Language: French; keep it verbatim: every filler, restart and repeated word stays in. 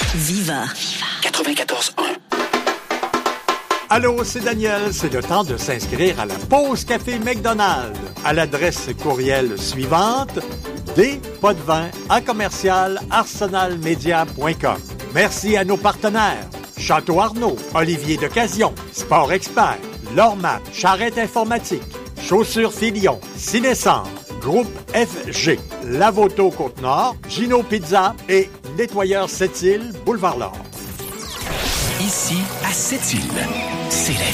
Viva. quatre-vingt-quatorze un. Allô, c'est Daniel. C'est le temps de s'inscrire à la pause café McDonald's. À l'adresse courriel suivante, d potvin à commercial arsenalmedia point com. Merci à nos partenaires. Château Arnaud, Olivier d'Occasion, Sport Expert, Lormat, Charrette Informatique, Chaussures Filion, Cinescent, Groupe F G, Lavoto Côte-Nord, Gino Pizza et Nettoyeur Sept-Îles, Boulevard-Nord. Ici, à Sept-Îles, c'est la